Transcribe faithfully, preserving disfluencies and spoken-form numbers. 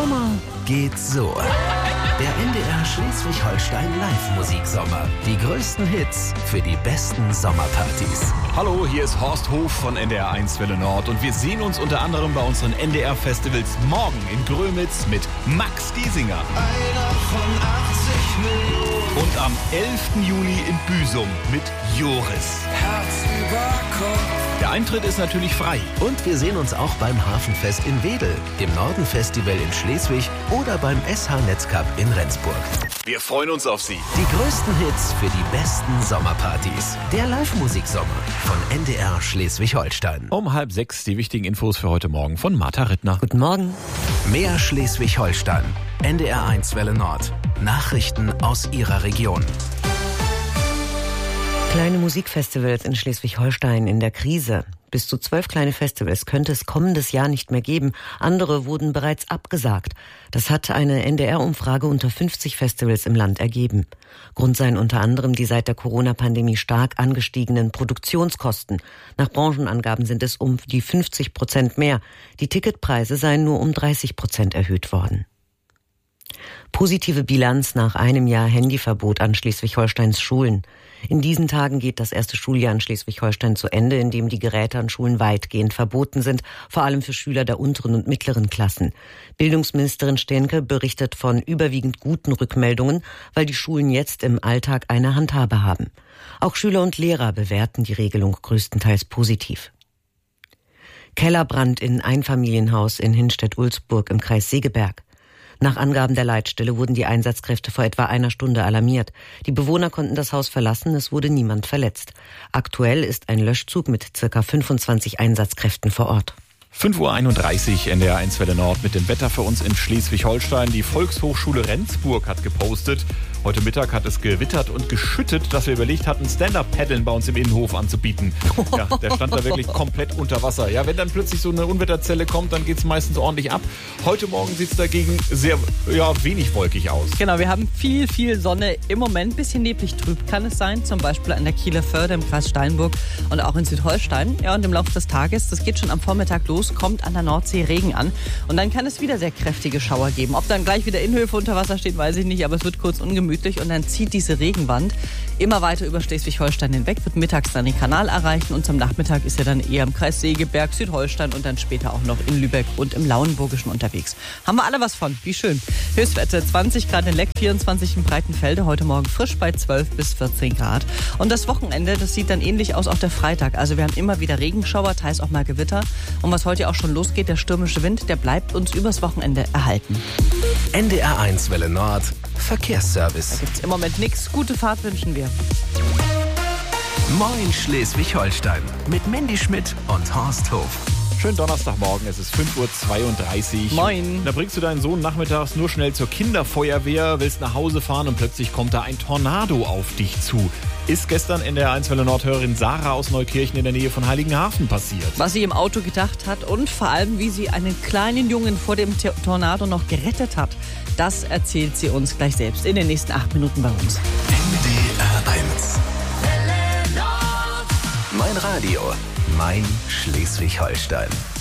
Sommer geht so. Der N D R Schleswig-Holstein Live-Musiksommer. Die größten Hits für die besten Sommerpartys. Hallo, hier ist Horst Hof von N D R eins Welle Nord und wir sehen uns unter anderem bei unseren N D R-Festivals morgen in Grömitz mit Max Giesinger. Einer von achtzig Millionen. Und am elften Juli in Büsum mit Joris. Herz über Kopf. Der Eintritt ist natürlich frei. Und wir sehen uns auch beim Hafenfest in Wedel, dem Norden-Festival in Schleswig oder beim S H-Netzcup in Rendsburg. Wir freuen uns auf Sie. Die größten Hits für die besten Sommerpartys. Der Live-Musiksommer von N D R Schleswig-Holstein. Um halb sechs die wichtigen Infos für heute Morgen von Martha Rittner. Guten Morgen. Mehr Schleswig-Holstein. N D R eins Welle Nord. Nachrichten aus Ihrer Region. Kleine Musikfestivals in Schleswig-Holstein in der Krise. Bis zu zwölf kleine Festivals könnte es kommendes Jahr nicht mehr geben. Andere wurden bereits abgesagt. Das hat eine N D R-Umfrage unter fünfzig Festivals im Land ergeben. Grund seien unter anderem die seit der Corona-Pandemie stark angestiegenen Produktionskosten. Nach Branchenangaben sind es um die fünfzig Prozent mehr. Die Ticketpreise seien nur um dreißig Prozent erhöht worden. Positive Bilanz nach einem Jahr Handyverbot an Schleswig-Holsteins Schulen. In diesen Tagen geht das erste Schuljahr in Schleswig-Holstein zu Ende, in dem die Geräte an Schulen weitgehend verboten sind, vor allem für Schüler der unteren und mittleren Klassen. Bildungsministerin Steenke berichtet von überwiegend guten Rückmeldungen, weil die Schulen jetzt im Alltag eine Handhabe haben. Auch Schüler und Lehrer bewerten die Regelung größtenteils positiv. Kellerbrand in Einfamilienhaus in Hinstedt-Ulzburg im Kreis Segeberg. Nach Angaben der Leitstelle wurden die Einsatzkräfte vor etwa einer Stunde alarmiert. Die Bewohner konnten das Haus verlassen, es wurde niemand verletzt. Aktuell ist ein Löschzug mit ca. fünfundzwanzig Einsatzkräften vor Ort. fünf Uhr einunddreißig, N D R eins Welle Nord mit dem Wetter für uns in Schleswig-Holstein. Die Volkshochschule Rendsburg hat gepostet. Heute Mittag hat es gewittert und geschüttet, dass wir überlegt hatten, Stand-Up-Paddeln bei uns im Innenhof anzubieten. Ja, der stand da wirklich komplett unter Wasser. Ja, wenn dann plötzlich so eine Unwetterzelle kommt, dann geht es meistens ordentlich ab. Heute Morgen sieht es dagegen sehr ja, wenig wolkig aus. Genau, wir haben viel, viel Sonne. Im Moment ein bisschen neblig trüb kann es sein, zum Beispiel an der Kieler Förde im Kreis Steinburg und auch in Südholstein. Ja, und im Laufe des Tages, das geht schon am Vormittag los, kommt an der Nordsee Regen an. Und dann kann es wieder sehr kräftige Schauer geben. Ob dann gleich wieder Innenhöfe unter Wasser stehen, weiß ich nicht, aber es wird kurz ungemütlich. Und dann zieht diese Regenwand immer weiter über Schleswig-Holstein hinweg, wird mittags dann den Kanal erreichen und zum Nachmittag ist er dann eher im Kreis Segeberg, Südholstein und dann später auch noch in Lübeck und im Lauenburgischen unterwegs. Haben wir alle was von, wie schön. Höchstwerte zwanzig Grad in Leck, vierundzwanzig in Breitenfelde, heute Morgen frisch bei zwölf bis vierzehn Grad. Und das Wochenende, das sieht dann ähnlich aus, auch der Freitag. Also wir haben immer wieder Regenschauer, teils auch mal Gewitter. Und was heute auch schon losgeht, der stürmische Wind, der bleibt uns übers Wochenende erhalten. N D R eins Welle Nord, Verkehrsservice. Da gibt's im Moment nichts. Gute Fahrt wünschen wir. Moin Schleswig-Holstein mit Mandy Schmidt und Horst Hof. Schönen Donnerstagmorgen, es ist fünf Uhr zweiunddreißig. Moin. Da bringst du deinen Sohn nachmittags nur schnell zur Kinderfeuerwehr, willst nach Hause fahren und plötzlich kommt da ein Tornado auf dich zu. Ist gestern in der eins Welle Nord-Hörerin Sarah aus Neukirchen in der Nähe von Heiligenhafen passiert. Was sie im Auto gedacht hat und vor allem, wie sie einen kleinen Jungen vor dem Tornado noch gerettet hat, das erzählt sie uns gleich selbst in den nächsten acht Minuten bei uns. N D R eins. Mein Radio, mein Schleswig-Holstein.